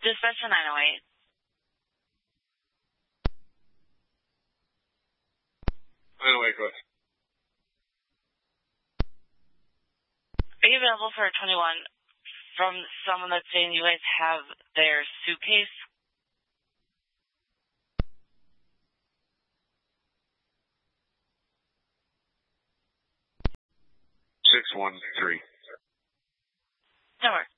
Dispatch to 908. Go ahead. Are you available for a 21 from someone that's saying you guys have their suitcase? Six 1 3. No worries.